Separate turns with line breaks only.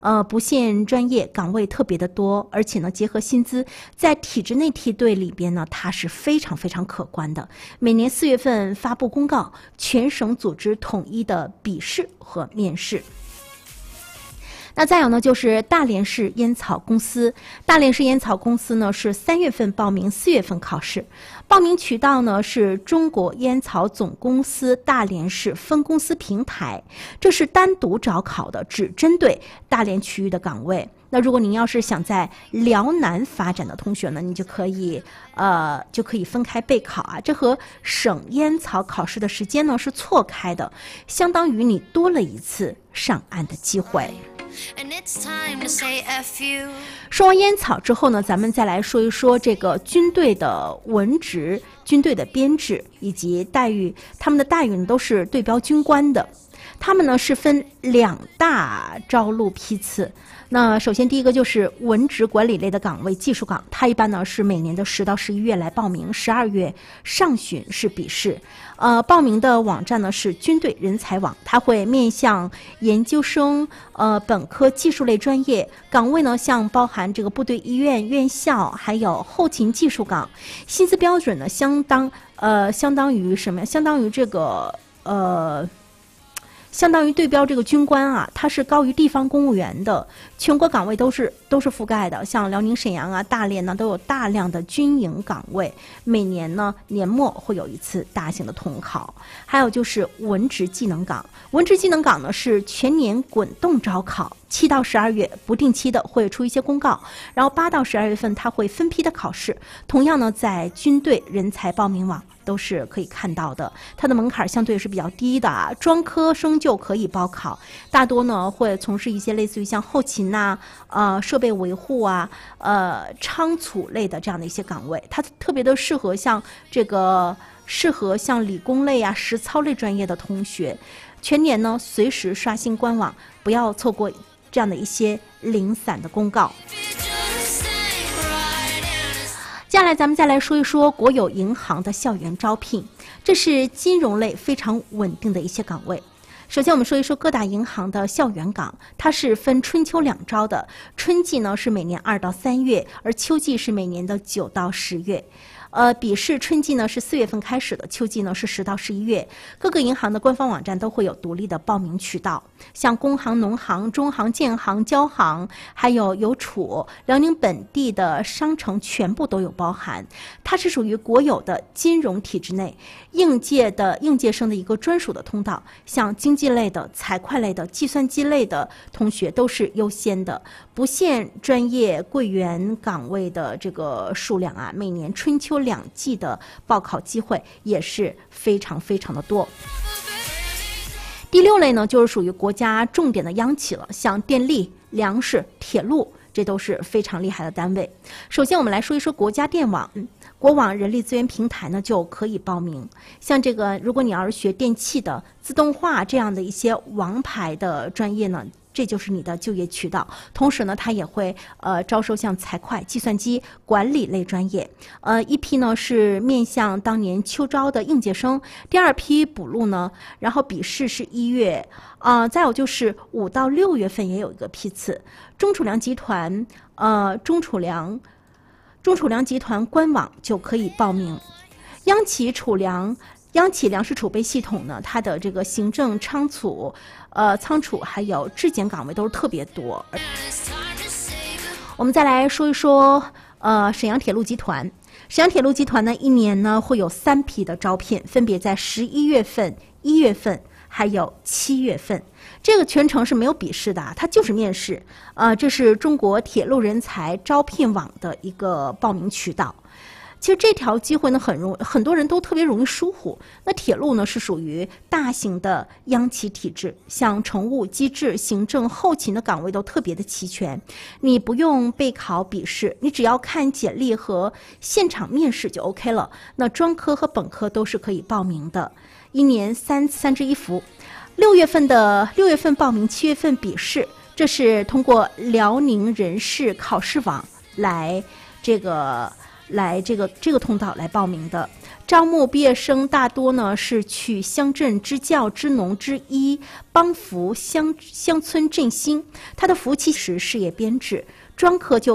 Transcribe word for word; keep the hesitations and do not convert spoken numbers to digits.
呃，不限专业，岗位特别的多，而且呢，结合薪资，在体制内梯队里边呢，它是非常非常可观的。每年四月份发布公告，全省组织统一的笔试和面试。那再有呢，就是大连市烟草公司。大连市烟草公司呢是三月份报名，四月份考试。报名渠道呢是中国烟草总公司大连市分公司平台，这是单独招考的，只针对大连区域的岗位。那如果您要是想在辽南发展的同学呢，你就可以呃就可以分开备考啊。这和省烟草考试的时间呢是错开的，相当于你多了一次上岸的机会。说完烟草之后呢，咱们再来说一说这个军队的文职、军队的编制以及待遇，他们的待遇呢都是对标军官的。他们呢是分两大招录批次。那首先第一个就是文职管理类的岗位，技术岗，它一般呢是每年的十到十一月来报名，十二月上旬是笔试。呃，报名的网站呢是军队人才网，它会面向研究生、呃本科技术类专业岗位呢，像包含这个部队医院、院校，还有后勤技术岗，薪资标准呢相当呃相当于什么呀？相当于这个呃。相当于对标这个军官啊，它是高于地方公务员的，全国岗位都是都是覆盖的，像辽宁沈阳啊、大连呢都有大量的军营岗位，每年呢年末会有一次大型的统考。还有就是文职技能岗，文职技能岗呢是全年滚动招考，七到十二月不定期的会出一些公告，然后八到十二月份它会分批的考试，同样呢在军队人才报名网都是可以看到的，它的门槛相对是比较低的啊，专科生就可以报考，大多呢会从事一些类似于像后勤呐、啊、呃设备维护啊、呃仓储类的这样的一些岗位，它特别的适合像这个适合像理工类啊、实操类专业的同学，全年呢随时刷新官网，不要错过这样的一些零散的公告。接下来咱们再来说一说国有银行的校园招聘，这是金融类非常稳定的一些岗位。首先我们说一说各大银行的校园岗，它是分春秋两招的，春季呢是每年二到三月，而秋季是每年的九到十月。呃，笔试春季呢是四月份开始的，秋季呢是十到十一月。各个银行的官方网站都会有独立的报名渠道，像工行、农行、中行、建行、交行，还有邮储、辽宁本地的商城全部都有包含。它是属于国有的金融体制内应届的应届生的一个专属的通道，像经济类的、财会类的、计算机类的同学都是优先的，不限专业柜员岗位的这个数量啊，每年春秋两季的报考机会也是非常非常的多。第六类呢，就是属于国家重点的央企了，像电力、粮食、铁路，这都是非常厉害的单位。首先我们来说一说国家电网，国网人力资源平台呢就可以报名。像这个，如果你要是学电气的、自动化这样的一些王牌的专业呢，这就是你的就业渠道。同时呢，它也会呃招收像财会、计算机管理类专业。呃，一批呢是面向当年秋招的应届生，第二批补录呢，然后笔试是一月，啊、呃，再有就是五到六月份也有一个批次。中储粮集团，呃，中储粮。中储粮集团官网就可以报名。央企储粮、央企粮食储备系统呢，它的这个行政仓储、呃仓储还有质检岗位都是特别多。我们再来说一说，呃，沈阳铁路集团。沈阳铁路集团呢，一年呢会有三批的招聘，分别在十一月份、一月份。还有七月份，这个全程是没有笔试的，它就是面试。呃，这是中国铁路人才招聘网的一个报名渠道。其实这条机会呢，很容很多人都特别容易疏忽。那铁路呢是属于大型的央企体制，像乘务、机制、行政、后勤的岗位都特别的齐全。你不用备考笔试，你只要看简历和现场面试就 OK 了。那专科和本科都是可以报名的。一年三三支衣服，六月份的六月份报名，七月份笔试，这是通过辽宁人事考试网来这个来这个这个通道来报名的。 招募毕业生大多呢是去乡镇支教支农支医帮扶乡乡村振兴，他的服务器是事业编制，专科就